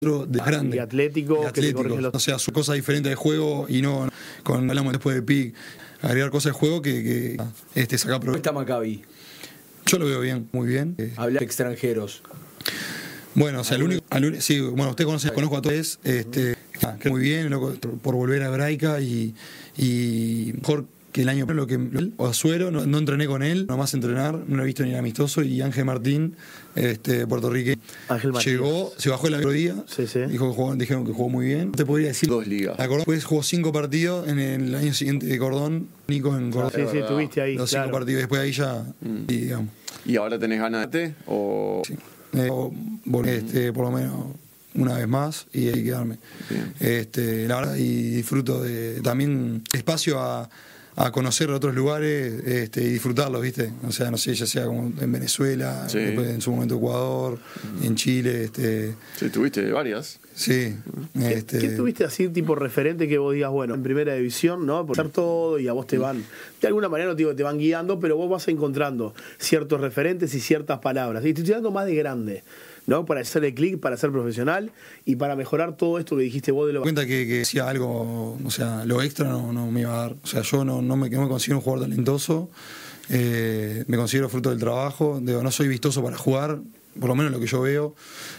de grande. Y atlético, Que te corrige los... O sea, su cosa diferente de juego y no con hablamos después de pick, agregar cosas de juego que sacar ¿Cómo está Maccabi? Yo lo veo bien, muy bien. Hablar de extranjeros. Bueno, o sea, sí, bueno, usted conozco a todos, que muy bien, loco, por volver a Hebraica y mejor que el año lo que Azuero, no entrené con él, nomás entrenar, no lo he visto ni amistoso, y Ángel Martín, puertorriqueño, llegó, se bajó el otro día, dijeron que jugó muy bien. Te podría decir 2 ligas. La Cordón después jugó 5 partidos en el año siguiente de Cordón, Nico en Cordón. Sí, tuviste ahí. Los 5 partidos, después de ahí ya, digamos. ¿Y ahora tenés ganas de o...? Sí. Por lo menos una vez más y ahí quedarme. La verdad, y disfruto de también espacio a conocer otros lugares y disfrutarlos, ¿viste? O sea, no sé, ya sea como en Venezuela, después en su momento Ecuador, en Chile. Sí, tuviste varias. Sí. ¿Qué tuviste así, tipo referente que vos digas, bueno, en primera división, ¿no? Por hacer todo y a vos te van, de alguna manera no te digo que te van guiando, pero vos vas encontrando ciertos referentes y ciertas palabras. Y te estoy dando más de grande, ¿no? Para hacer el clic, para ser profesional y para mejorar todo esto que dijiste vos de lo... Cuenta que decía algo, o sea, lo extra no me iba a dar. O sea, yo no me considero un jugador talentoso, me considero fruto del trabajo, no soy vistoso para jugar, por lo menos lo que yo veo.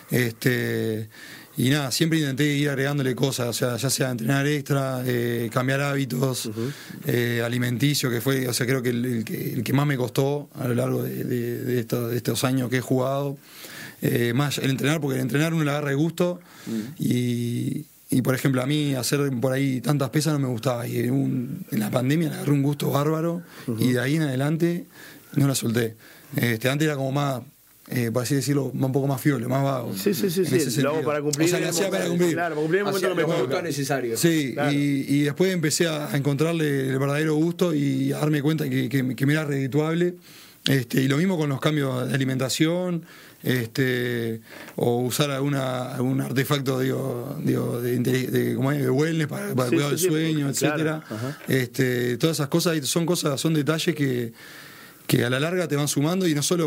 Y nada, siempre intenté ir agregándole cosas, o sea, ya sea entrenar extra, cambiar hábitos, alimenticio, que fue, o sea, creo que el que más me costó a lo largo de estos años que he jugado. Más el entrenar, porque el entrenar uno le agarra el gusto y por ejemplo a mí hacer por ahí tantas pesas no me gustaba y en la pandemia le agarré un gusto bárbaro y de ahí en adelante no la solté. Antes era como más, por así decirlo, un poco más fiole, más vago. Sí, lo hago para cumplir. O sea, lo hacía para cumplir. Claro, para cumplir el momento que me gusta necesario. Sí, claro. Y después empecé a encontrarle el verdadero gusto y a darme cuenta que me era redituable. Y lo mismo con los cambios de alimentación, o usar algún artefacto de wellness para cuidar del sueño, etcétera. Todas esas cosas son detalles que a la larga te van sumando y no solo